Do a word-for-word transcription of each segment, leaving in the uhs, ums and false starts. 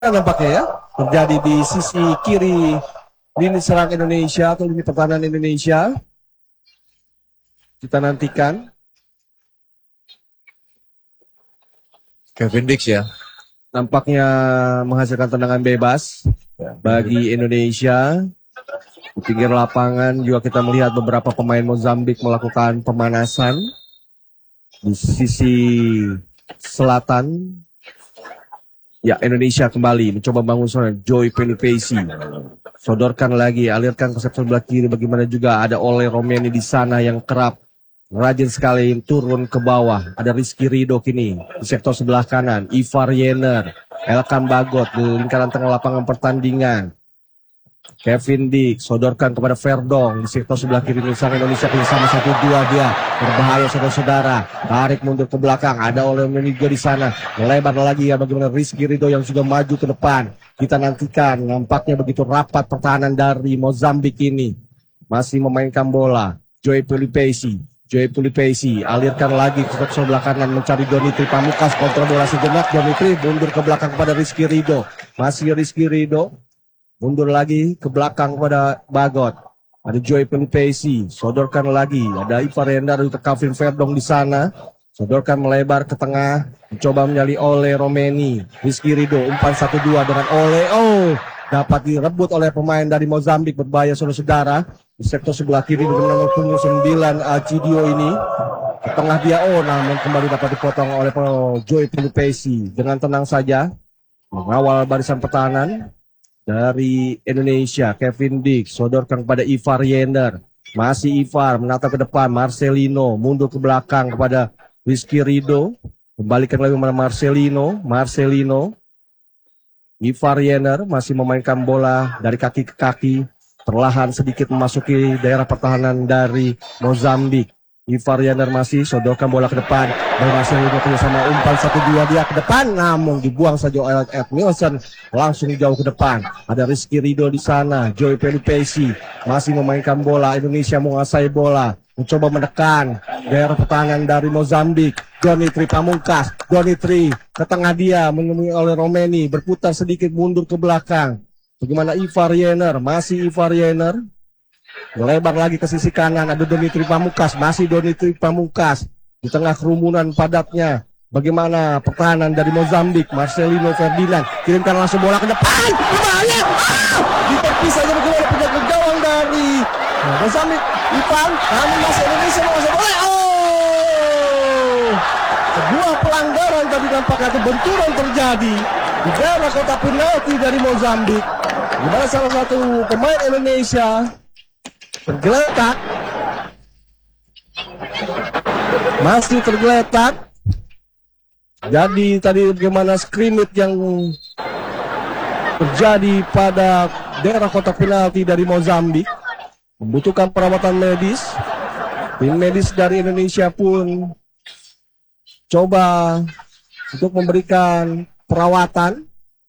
nampaknya ya terjadi di sisi kiri lini serang Indonesia atau lini pertahanan Indonesia. Kita nantikan Kevin Dix ya, nampaknya menghasilkan tendangan bebas bagi Indonesia. Di pinggir lapangan juga kita melihat beberapa pemain Mozambik melakukan pemanasan di sisi selatan. Ya, Indonesia kembali mencoba bangun serangan. Joy Pelupesi sodorkan lagi, alirkan ke sebelah kiri. Bagaimana juga ada Ole Romeni di sana yang kerap rajin sekali turun ke bawah. Ada Rizky Ridho kini di sektor sebelah kanan. Ivar Yener, Elkan Bagot di lingkaran tengah lapangan pertandingan. Kevin Dix sodorkan kepada Verdong di sektor sebelah kiri misalnya Indonesia bersama satu dua dia berbahaya saudara-saudara, tarik mundur ke belakang, ada oleh Menigo di sana, melebar lagi ya bagaimana Rizky Ridho yang sudah maju ke depan. Kita nantikan, nampaknya begitu rapat pertahanan dari Mozambik ini, masih memainkan bola. Joy Pelupesi, Joy Pelupesi alirkan lagi ke sebelah kanan mencari Donitri Pamukas, kontrol bola sejenak, Donitri mundur ke belakang kepada Rizky Ridho, masih Rizky Ridho mundur lagi ke belakang kepada Bagot. Ada Joy Pelupesi, sodorkan lagi. Ada Ivar Yener untuk Kevin Verdong di sana. Sodorkan melebar ke tengah, mencoba menyali Ole Romeni. Rizky Ridho umpan satu dua dengan Ole. Oh, dapat direbut oleh pemain dari Mozambik, berbahaya saudara-saudara. Di sektor sebelah kiri dengan nomor punggung sembilan Alcidio ini. Ke tengah dia, oh namun kembali dapat dipotong oleh Joy Pelupesi. Dengan tenang saja mengawal barisan pertahanan dari Indonesia. Kevin Dix sodorkan kepada Ivar Yener, masih Ivar menatap ke depan. Marcelino mundur ke belakang kepada Rizky Ridho, kembalikan lagi kepada Marcelino. Marcelino Ivar Yener masih memainkan bola dari kaki ke kaki, perlahan sedikit memasuki daerah pertahanan dari Mozambik. Ivar Yener masih sodorkan bola ke depan. Marcelino sama umpan satu dua dia ke depan, namun dibuang saja oleh Ed Nielsen, langsung jauh ke depan. Ada Rizky Ridho di sana. Joy Pelupesi masih memainkan bola. Indonesia menguasai bola, mencoba menekan daerah pertahanan dari Mozambik. Donitri Pamungkas, Donitri ke tengah dia menemui oleh Romeni, berputar sedikit mundur ke belakang. Bagaimana Ivar Yener, masih Ivar Yener melebar lagi ke sisi kanan. Ada Donitri Pamungkas, masih Donitri Pamungkas di tengah kerumunan padatnya. Bagaimana pertahanan dari Mozambik? Marcelino Ferdinand kirimkan langsung bola ke depan. Berbahaya. Ah! Terpisah saja bagaimana penjaga gawang dari Mozambik. Ivan, namun masih Indonesia menguasai bola. Oh! Sebuah pelanggaran tadi, nampaknya benturan terjadi di daerah kotak penalti dari Mozambik. Di mana salah satu pemain Indonesia tergeletak, masih tergeletak. Jadi tadi bagaimana scrimmage yang terjadi pada daerah kotak penalti dari Mozambik membutuhkan perawatan medis. Tim medis dari Indonesia pun coba untuk memberikan perawatan.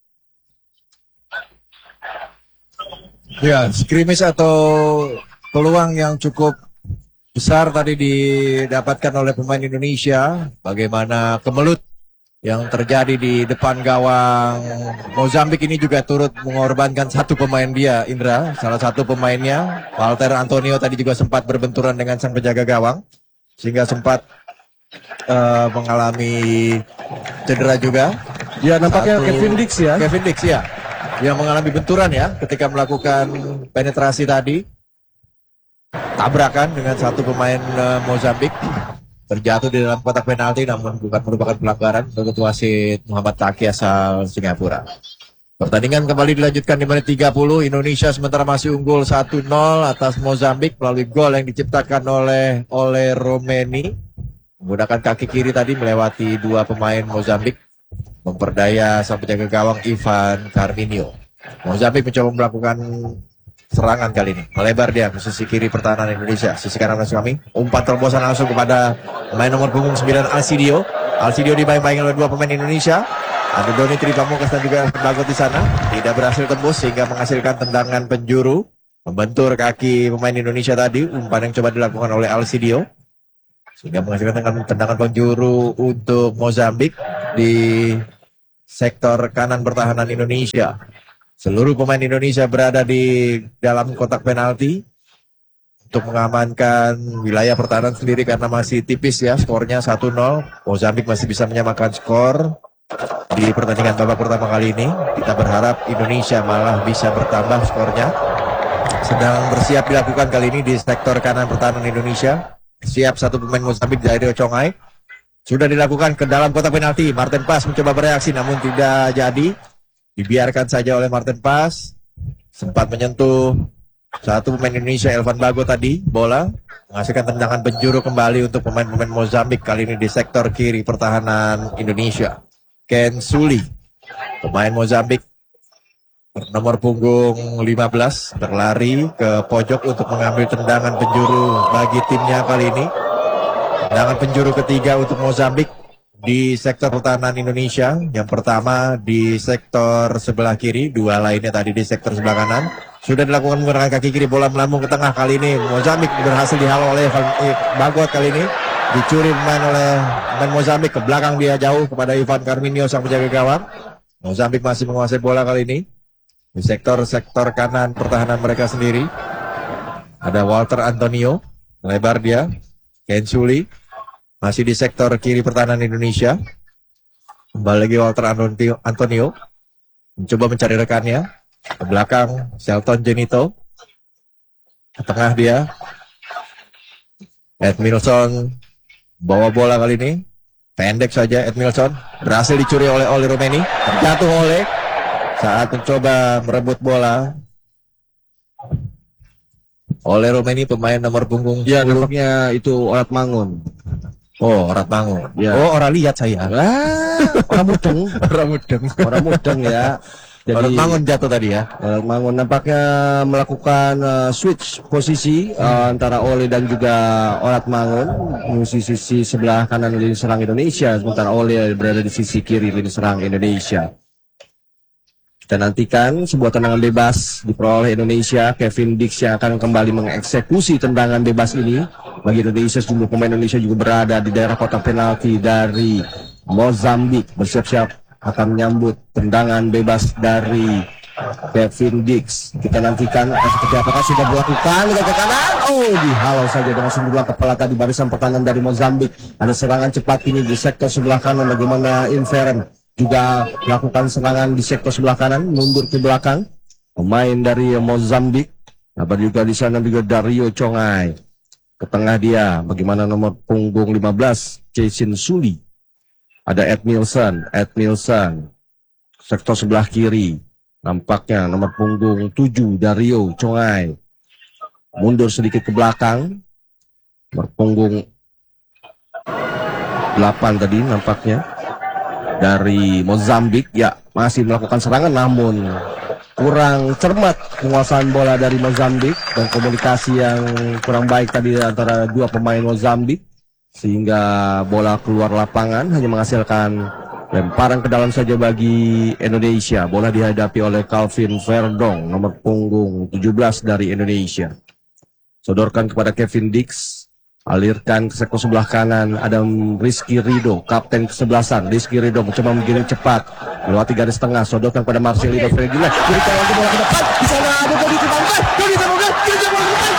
ya scrimmage atau peluang yang cukup besar tadi didapatkan oleh pemain Indonesia. Bagaimana kemelut yang terjadi di depan gawang Mozambik ini juga turut mengorbankan satu pemain dia, Indra. Salah satu pemainnya, Walter Antonio, tadi juga sempat berbenturan dengan sang penjaga gawang, sehingga sempat uh, mengalami cedera juga. Ya, nampaknya satu, Kevin Dix ya. Kevin Dix ya, yang mengalami benturan ya ketika melakukan penetrasi tadi. Tabrakan dengan satu pemain uh, Mozambik, terjatuh di dalam kotak penalti, namun bukan merupakan pelanggaran menurut wasit Muhammad Taki asal Singapura. Pertandingan kembali dilanjutkan di menit tiga puluh. Indonesia sementara masih unggul satu nol atas Mozambik melalui gol yang diciptakan oleh oleh Romeni menggunakan kaki kiri tadi melewati dua pemain Mozambik, memperdaya sang penjaga gawang Ivan Carminio. Mozambik mencoba melakukan serangan kali ini, melebar dia ke sisi kiri pertahanan Indonesia. Sisi kanan langsung kami, umpan terobosan langsung kepada pemain nomor punggung sembilan Alcidio. Alcidio dibayang-bayang oleh dua pemain Indonesia. Ada Donitri Pamungkas dan juga Bagot di sana, tidak berhasil tembus sehingga menghasilkan tendangan penjuru, membentur kaki pemain Indonesia tadi. Umpan yang coba dilakukan oleh Alcidio sehingga menghasilkan tendangan penjuru untuk Mozambik di sektor kanan pertahanan Indonesia. Seluruh pemain Indonesia berada di dalam kotak penalti untuk mengamankan wilayah pertahanan sendiri karena masih tipis ya skornya satu nol. Mozambik masih bisa menyamakan skor di pertandingan babak pertama kali ini. Kita berharap Indonesia malah bisa bertambah skornya. Sedang bersiap dilakukan kali ini di sektor kanan pertahanan Indonesia. Siap satu pemain Mozambik dari Chongai. Sudah dilakukan ke dalam kotak penalti. Martin Paes mencoba bereaksi namun tidak jadi. Dibiarkan saja oleh Martin Paes. Sempat menyentuh satu pemain Indonesia, Elvan Bago tadi, bola menghasilkan tendangan penjuru kembali untuk pemain-pemain Mozambik kali ini di sektor kiri pertahanan Indonesia. Ken Suli, pemain Mozambik nomor punggung lima belas, berlari ke pojok untuk mengambil tendangan penjuru bagi timnya kali ini. Tendangan penjuru ketiga untuk Mozambik di sektor pertahanan Indonesia. Yang pertama di sektor sebelah kiri, dua lainnya tadi di sektor sebelah kanan. Sudah dilakukan menggunakan kaki kiri, bola melambung ke tengah kali ini. Mozambik berhasil dihalau oleh Bagot kali ini. Dicuri pemain oleh pemain Mozambik, ke belakang dia jauh kepada Ivan Carminio sang penjaga gawang. Mozambik masih menguasai bola kali ini. Di sektor-sektor kanan pertahanan mereka sendiri. Ada Walter Antonio, lebar dia. Ken Suli, masih di sektor kiri pertahanan Indonesia. Kembali lagi Walter Antonio. Mencoba mencari rekannya. Ke belakang Shelton Genito. Ke tengah dia Edmilson bawa bola kali ini. Pendek saja Edmilson. Berhasil dicuri oleh Oli Romeni. Terjatuh oleh saat mencoba merebut bola. Oleh Romeni pemain nomor punggung Ya, nampaknya itu Orat Mangun. Oh, Orat Mangun. Ya. Oh, orang lihat saya. Ah, orang mudeng. Orang mudeng. Orang mudeng ya. Jadi, Orat Mangun jatuh tadi ya. Orat Mangun nampaknya melakukan uh, switch posisi Hmm. uh, antara Ole dan juga Orat Mangun di sisi sebelah kanan lini serang Indonesia, sementara Ole berada di sisi kiri lini serang Indonesia. Kita nantikan sebuah tendangan bebas diperoleh Indonesia. Kevin Dix yang akan kembali mengeksekusi tendangan bebas ini. Bagi Indonesia, sejumlah pemain Indonesia juga berada di daerah kotak penalti dari Mozambik. Bersiap-siap akan menyambut tendangan bebas dari Kevin Dix. Kita nantikan seperti apakah sudah dilakukan ke kanan. Oh, dihalau saja dengan sundulan kepala tadi barisan pertahanan dari Mozambik. Ada serangan cepat ini di sektor sebelah kanan. Bagaimana Inferen juga melakukan serangan di sektor sebelah kanan, mundur ke belakang. Pemain dari Mozambik. Dapat juga di sana juga Dario Chongai. Ke tengah dia, bagaimana nomor punggung lima belas, Jason Suli. Ada Edmilson, Edmilson. Sektor sebelah kiri. Nampaknya nomor punggung tujuh, Dario Chongai. Mundur sedikit ke belakang. Nomor punggung delapan tadi nampaknya. Dari Mozambik, ya masih melakukan serangan namun kurang cermat penguasaan bola dari Mozambik dan komunikasi yang kurang baik tadi antara dua pemain Mozambik sehingga bola keluar lapangan hanya menghasilkan lemparan ke dalam saja bagi Indonesia. Bola dihadapi oleh Calvin Verdong nomor punggung tujuh belas dari Indonesia. Sodorkan kepada Kevin Dix. Alirkan ke sektor sebelah kanan, ada Rizky Rido, kapten kesebelasan. Rizky Rido mencoba menggiring cepat, melewati garis tengah, sodorkan pada Marcelino Fredila. Berikan lagi bola ke depan, di sana ada Dodi Pamungkas, Dodi Pamungkas, Dodi Pamungkas.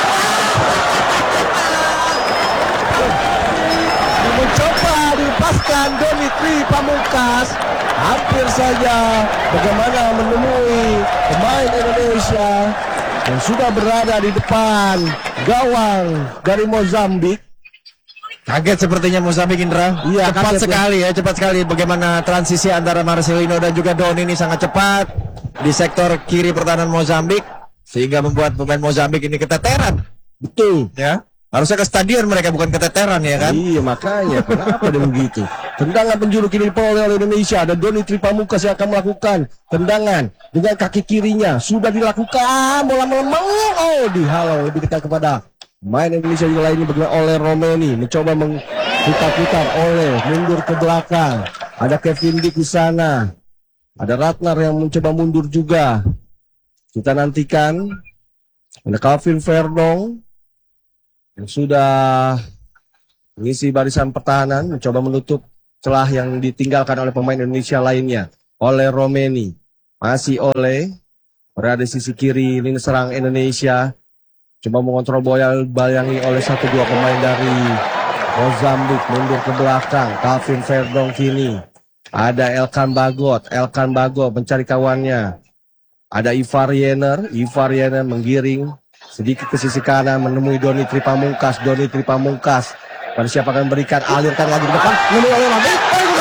Mencoba dilepaskan Dimitri Pamungkas, hampir saja bagaimana menemui pemain Indonesia yang sudah berada di depan gawang dari Mozambik. Kaget sepertinya Mozambik, Indra. Iya, cepat kaget, sekali ya. ya, cepat sekali. Bagaimana transisi antara Marcelino dan juga Don ini sangat cepat di sektor kiri pertahanan Mozambik sehingga membuat pemain Mozambik ini keteteran. Betul. Ya, harusnya ke stadion mereka bukan keteteran ya kan? Iya, makanya kenapa dia begitu? Tendangan penjuru kiri diperoleh oleh Indonesia. Ada Doni Tripamungkas yang akan melakukan tendangan dengan kaki kirinya. Sudah dilakukan, bola melemah. Oh, dihalau lebih dekat kepada main Indonesia juga lainnya bagaimana oleh Romeni mencoba mengputar-putar oleh mundur ke belakang. Ada Kevin Dick di sana. Ada Ratnar yang mencoba mundur juga. Kita nantikan. Ada Calvin Verdong yang sudah mengisi barisan pertahanan, mencoba menutup celah yang ditinggalkan oleh pemain Indonesia lainnya. oleh Romeni. Masih oleh berada di sisi kiri lini serang Indonesia. Coba mengontrol bola, bayangi oleh satu dua pemain dari Mozambik, mundur ke belakang. Calvin Verdong kini. Ada Elkan Bagot, Elkan Bagot mencari kawannya. Ada Ivar Yener, Ivar Yener menggiring sedikit ke sisi kanan menemui Doni Tripamungkas, Doni Tripamungkas. Pada siapa akan memberikan, alirkan lagi ke depan, menemui oleh Ramai.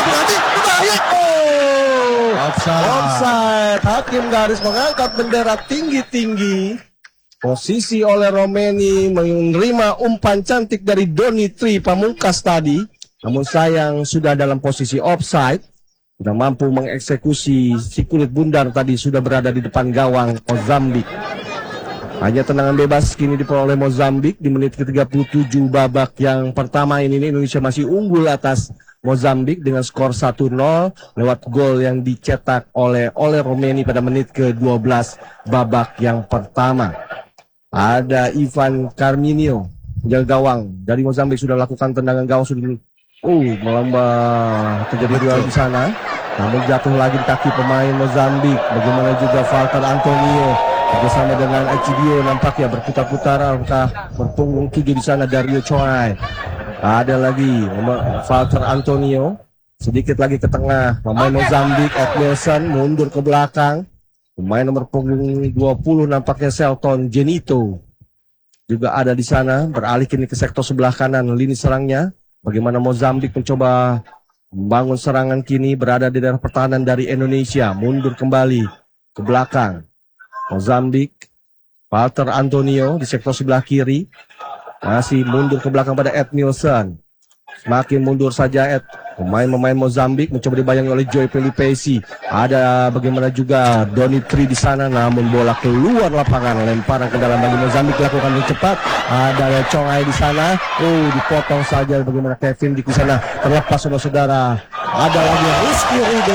Offside. Offside. Hakim garis mengangkat bendera tinggi-tinggi. Posisi oleh Romeni menerima umpan cantik dari Doni Tripamungkas tadi. Namun sayang sudah dalam posisi offside. Sudah mampu mengeksekusi si kulit bundar tadi, sudah berada di depan gawang Mozambik. Hanya tendangan bebas kini diperoleh Mozambik di menit ke tiga puluh tujuh babak yang pertama ini. Indonesia masih unggul atas Mozambik dengan skor satu nol lewat gol yang dicetak oleh oleh Romeni pada menit ke dua belas babak yang pertama. Ada Ivan Carminio, jaga gawang dari Mozambik, sudah lakukan tendangan gawang, sudah oh melambah, terjadi duel di sana. Namun jatuh lagi di kaki pemain Mozambik. Bagaimana juga Walter Antonio bersama dengan Egidio nampaknya berputar-putar, apakah berpunggung tujuh di sana Dario Choi. Ada lagi Walter Antonio, sedikit lagi ke tengah pemain Mozambik. Ed Wilson mundur ke belakang. Pemain nomor punggung dua puluh nampaknya Selton Genito juga ada di sana, beralih kini ke sektor sebelah kanan lini serangnya. Bagaimana Mozambik mencoba membangun serangan kini, berada di daerah pertahanan dari Indonesia, mundur kembali ke belakang. Mozambik, Walter Antonio di sektor sebelah kiri, masih mundur ke belakang pada Ed Nielsen. Semakin mundur saja Ed. Pemain-pemain Mozambik mencoba dibayangi oleh Joy Pelipesi. Ada bagaimana juga Doni Tri di sana, namun bola keluar lapangan, lemparan ke dalam bagi Mozambik dilakukan dengan cepat. Ada Chongai di sana, oh dipotong saja. Bagaimana Kevin di sana terlepas saudara-saudara. Ada lagi Rizky Rido.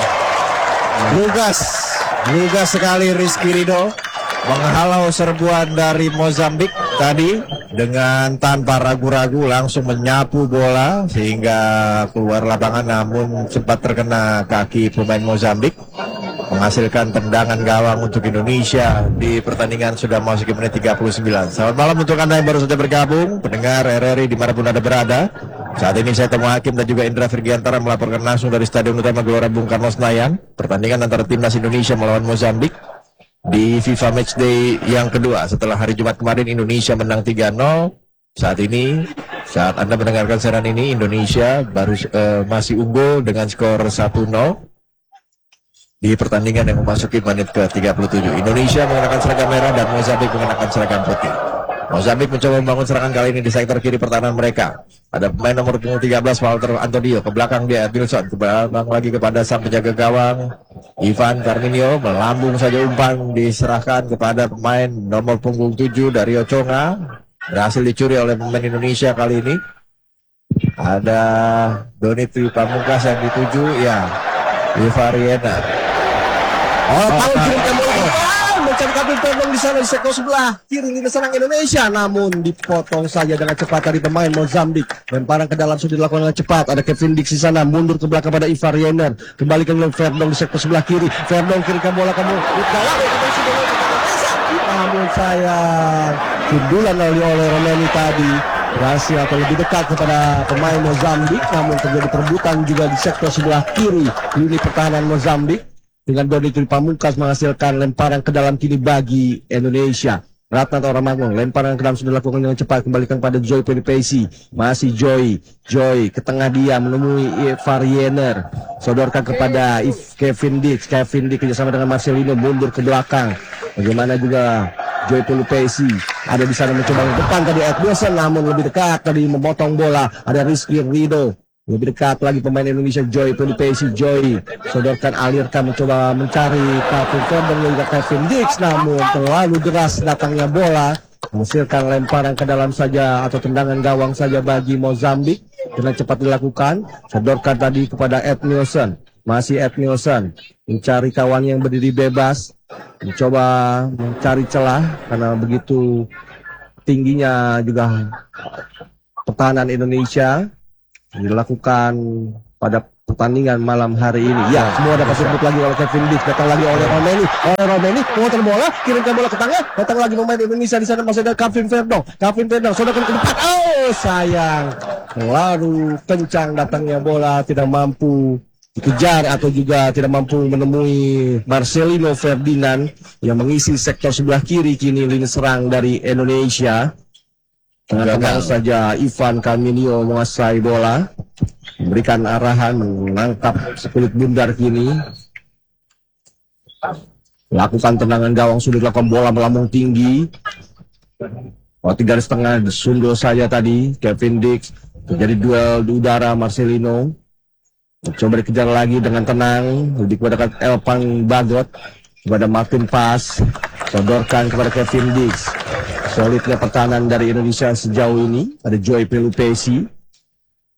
Lugas, lugas sekali Rizky Rido menghalau serbuan dari Mozambik tadi dengan tanpa ragu-ragu langsung menyapu bola sehingga keluar lapangan, namun sempat terkena kaki pemain Mozambik, menghasilkan tendangan gawang untuk Indonesia di pertandingan sudah masuk ke menit tiga puluh sembilan. Selamat malam untuk Anda yang baru saja bergabung, pendengar R R I dimanapun Anda berada. Saat ini saya Temu Hakim dan juga Indra Virgiantara melaporkan langsung dari Stadion Utama Gelora Bung Karno Senayan, pertandingan antara Timnas Indonesia melawan Mozambik di FIFA Matchday yang kedua setelah hari Jumat kemarin Indonesia menang tiga nol. Saat ini, saat Anda mendengarkan siaran ini, Indonesia baru uh, masih unggul dengan skor satu nol di pertandingan yang memasuki menit ke tiga puluh tujuh. Indonesia mengenakan seragam merah dan Mozambik mengenakan seragam putih. Mozambik mencoba membangun serangan kali ini di sektor kiri pertahanan mereka. Ada pemain nomor punggung tiga belas Walter Antonio, ke belakang dia Wilson, ke belakang lagi kepada sang penjaga gawang Ivan Carminio, melambung saja umpan diserahkan kepada pemain nomor punggung tujuh Dario Chonga, berhasil dicuri oleh pemain Indonesia kali ini. Ada Doni Tripamungkas yang dituju, ya Ivar Yener. Oh, tahu kirim ke mencari kabel tolong di sana di sektor sebelah kiri lini serang Indonesia, namun dipotong saja dengan cepat dari pemain Mozambik. Lemparan ke dalam sudah dilakukan dengan cepat. Ada Kevin Dix di sana, mundur ke belakang pada Ivar Yener, kembali ke Verdong di sektor sebelah kiri. Verdong kirimkan bola kamu, namun sayang sundulan oleh oleh Romeni tadi berhasil atau lebih dekat kepada pemain Mozambik, namun terjadi perebutan juga di sektor sebelah kiri lini pertahanan Mozambik. Dengan Doni Tripamungkas menghasilkan lemparan ke dalam kini bagi Indonesia. Ratna Toramangun, lemparan ke dalam sudah dilakukan dengan cepat, kembalikan pada Joy Pelipesi. Masih Joy, Joy ke tengah dia menemui Ivar Yener, sodorkan kepada Kevin Dix. Kevin Dix kerjasama dengan Marcelino mundur ke belakang. Bagaimana juga Joy Pelipesi ada di sana mencoba ke depan tadi Ed Wilson, namun lebih dekat tadi memotong bola. Ada Rizky Rido. Lebih dekat lagi pemain Indonesia Joy Pelipesi. Joy sodorkan, alirkan, mencoba mencari Calvin Verdong dan juga Kevin Dix, namun terlalu deras datangnya bola, menghasilkan lemparan ke dalam saja atau tendangan gawang saja bagi Mozambik. Dengan cepat dilakukan, sodorkan tadi kepada Ed Nielsen. Masih Ed Nielsen mencari kawan yang berdiri bebas, mencoba mencari celah karena begitu tingginya juga pertahanan Indonesia. Dilakukan pada pertandingan malam hari ini. Ya, semua dapat disebut lagi oleh Kevin Dix, datang lagi oleh Romeni, oleh Romeni, memutar bola, kirimkan bola ke tengah, datang lagi pemain Indonesia di sana masih ada Kevin Verdong, Kevin Verdong, sudah ke depan, oh sayang, lalu kencang datangnya bola, tidak mampu dikejar atau juga tidak mampu menemui Marcelino Ferdinand yang mengisi sektor sebelah kiri kini lini serang dari Indonesia. Tenang saja Ivan Camilio menguasai bola, memberikan arahan, menangkap sekulit bundar kini. Lakukan tendangan gawang, sudah dilakukan bola melambung tinggi. Oh, tiga setengah sundul saja tadi. Kevin Dix terjadi duel di udara. Marcelino coba dikejar lagi dengan tenang, lebih kepada Elpang Bagot, kepada Martin Pas, sodorkan kepada Kevin Dix. Solidnya pertahanan dari Indonesia sejauh ini. Ada Joy Pelupesi,